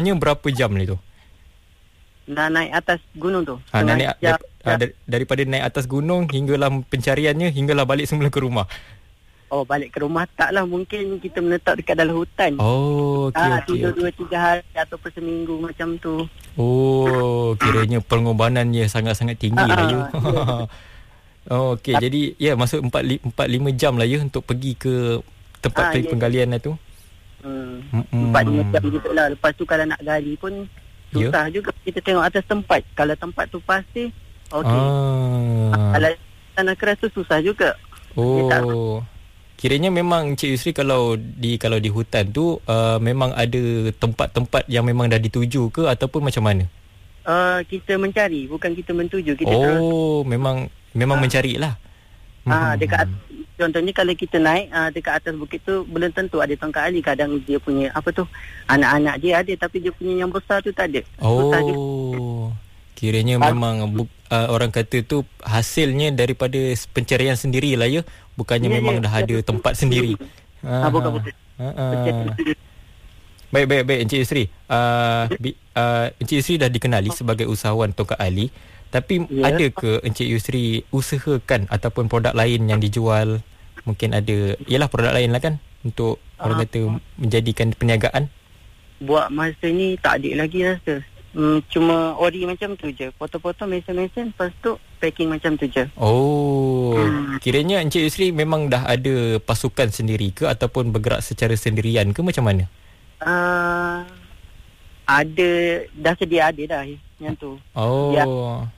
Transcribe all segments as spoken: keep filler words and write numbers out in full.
Hanya berapa jam ni tu? Nak naik atas gunung tu. Ha, nak Setengah naik, jam. dar, ah, dar, daripada naik atas gunung hinggalah pencariannya, hinggalah balik semula ke rumah. Oh, balik ke rumah tak lah. Mungkin kita menetap dekat dalam hutan. Oh, okey, Ah, okey. tidur okey. dua tiga hari ataupun seminggu macam tu. Oh, kiranya pengorbanannya sangat-sangat tinggi lah ya. Oh, okey. Tapi- Jadi, ya, masuk empat lima jam lah ya untuk pergi ke tempat Ah, pe- ya. penggalian lah tu. Hmm. Mm-mm. Empat lima jam gitu lah. Lepas tu kalau nak gali pun Ya. susah juga. Kita tengok atas tempat. Kalau tempat tu pasti, okey. Ah. Kalau tanah keras tu susah juga. Dia tak- Oh. Kiranya memang Encik Yusri kalau di kalau di hutan tu uh, memang ada tempat-tempat yang memang dah dituju ke ataupun macam mana? Uh, kita mencari, bukan kita mentuju. Kita terus Oh, memang memang Ah. mencarilah. ah, Mhm. dekat at- contohnya kalau kita naik ah, dekat atas bukit tu belum tentu ada tongkat ali. Kadang dia punya apa tu, anak-anak dia ada tapi dia punya yang besar tu tak ada. Susah juga. Oh. Kiranya Ah. memang bu, uh, orang kata tu hasilnya daripada pencarian sendirilah ya. Bukannya Ya, memang ya, dah ada betul. tempat sendiri. Ah, bukan betul. Ah, ah. Macam- Baik, baik, baik Encik Yusri. Uh, bi, uh, Encik Yusri dah dikenali sebagai usahawan tongkat ali. Tapi Ya. ada ke Encik Yusri usahakan ataupun produk lain yang dijual? Mungkin ada, ialah produk lain lah kan? Untuk orang Ah. kata menjadikan perniagaan. Buat masa ni tak ada lagi rasa. Hmm, cuma ori macam tu je. Potong-potong mesin-mesin, lepas tu packing macam tu je. Oh, Hmm. kiranya Encik Yusri memang dah ada pasukan sendiri ke ataupun bergerak secara sendirian ke macam mana? Uh, ada, dah sedia ada dah yang tu. Oh. Ya.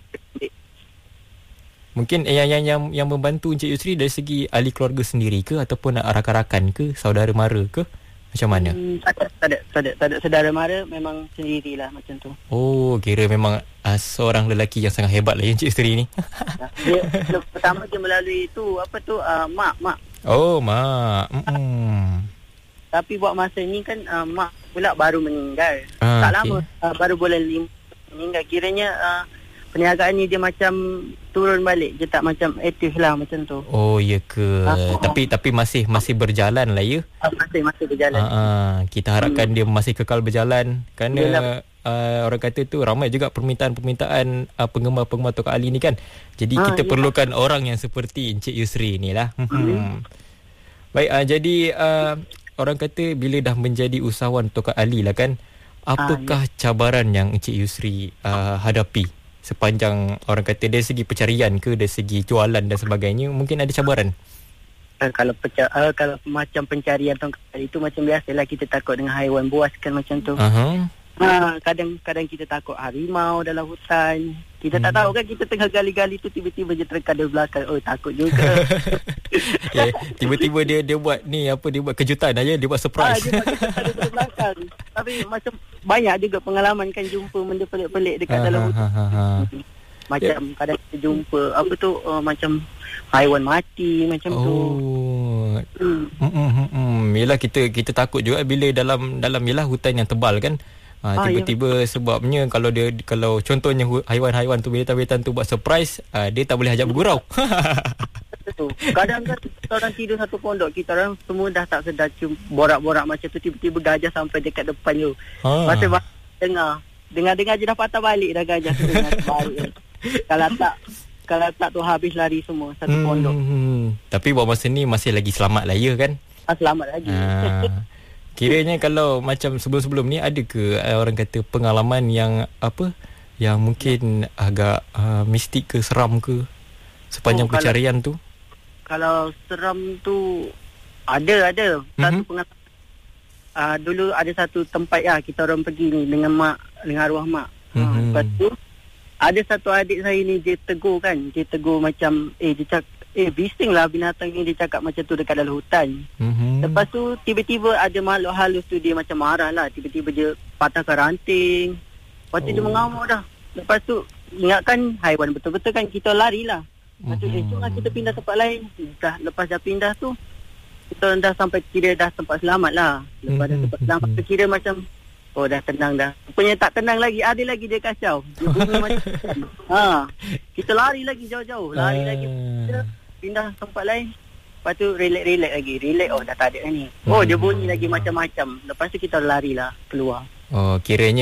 Mungkin yang yang yang yang membantu Encik Yusri dari segi ahli keluarga sendiri ke ataupun rakan-rakan ke, saudara mara ke? Macam mana? Hmm, tak ada, tak ada, tak ada, tak ada. Saudara mara memang sendirilah macam tu. Oh, kira memang uh, seorang lelaki yang sangat hebat lah ya Encik Yusri ni. Dia, pertama dia melalui tu, apa tu, uh, mak, mak. Oh, mak. Mm-mm. Tapi buat masa ni kan uh, mak pula baru meninggal. Ah, tak okey. lama, uh, baru bulan lima meninggal. Kiranya uh, perniagaan ni dia macam turun balik. Dia tak macam aktif lah macam tu. Oh, ya ke? Ah. Tapi tapi masih masih berjalan lah ya. Uh, masih, masih berjalan. Ah, ah. Kita harapkan dia masih kekal berjalan kerana Yalah. uh, orang kata tu ramai juga permintaan-permintaan uh, penggemar-penggemar tongkat ali ni kan. Jadi Ah, kita ya. perlukan orang yang seperti Encik Yusri ni lah. Hmm. Hmm. Baik, uh, jadi uh, orang kata bila dah menjadi usahawan tongkat ali lah kan, apakah cabaran yang Encik Yusri uh, hadapi sepanjang orang kata dari segi pencarian ke, dari segi jualan dan sebagainya, mungkin ada cabaran? Uh, kalau peca- uh, kalau macam pencarian tongkat itu macam biasalah, kita takut dengan haiwan buas kan macam tu. Aha. Ha, kadang-kadang kita takut harimau dalam hutan. Kita tak Hmm. tahu kan, kita tengah gali-gali tu tiba-tiba je terdekat dari belakang. Oh, takut juga. Yeah, tiba-tiba dia dia buat ni apa, dia buat kejutan aja, dia buat Ah, surprise. dia pakai ada dari belakang. Tapi macam banyak juga pengalaman kan jumpa benda pelik-pelik dekat Ha, dalam ha, hutan. ha, ha. Macam kadang kita jumpa apa tu uh, macam haiwan mati macam tu. Oh. Hmm. Hmm, hmm, hmm. Yelah, kita kita takut juga bila dalam dalam yalah hutan yang tebal kan. Ha, Ah, tiba-tiba sebabnya kalau dia kalau contohnya hu- haiwan-haiwan tu, binatang-binatang tu buat surprise, uh, dia tak boleh ajak bergurau. Tu. Kadang kan kita orang tidur satu pondok, kita orang semua dah tak sedar cium borak-borak macam tu, tiba-tiba gajah sampai dekat depan tu. Ha. Masa ba- dengar Dengar-dengar je dah patah balik dah gajah tu dengar balik. Kalau tak Kalau tak tu habis lari semua satu Hmm, pondok. hmm. Tapi buat masa ni masih lagi selamat lah ya kan. Ah, selamat lagi. Ha. Kiranya kalau macam sebelum-sebelum ni ada ke uh, orang kata pengalaman yang apa yang mungkin agak uh, mistik ke, seram ke sepanjang Oh, kalau- pencarian tu? Kalau seram tu ada ada satu Mhm. pengalaman. Uh, dulu ada satu tempat ya kita orang pergi ni dengan mak, dengan arwah mak. Mhm. Ha, lepas tu ada satu adik saya ni, dia tegur kan, dia tegur macam eh dia cakap eh bising lah binatang ni, dia cakap macam tu dekat dalam hutan. Mhm. Lepas tu tiba-tiba ada makhluk halus tu, dia macam marah lah, tiba-tiba dia patahkan ranting. Lepas tu Oh. dia mengamuk dah. Lepas tu ingatkan haiwan betul-betul kan, kita lari lah. Lepas tu Mhm. eh cuma kita pindah tempat lain. Dah lepas dah pindah tu kita orang dah sampai kira dah tempat selamat lah. Lepas dah Mhm. tempat selamat tu kira macam oh dah tenang dah. Rupanya tak tenang lagi, ada lagi dia kacau. Dia bunyi macam ha. Kita lari lagi jauh-jauh, lari Ah. lagi. Kita pindah tempat lain. Lepas tu relax-relax lagi. Relax, oh dah tak ada ni. Oh, dia bunyi lagi macam-macam. Lepas tu kita lari lah keluar. Oh, kiranya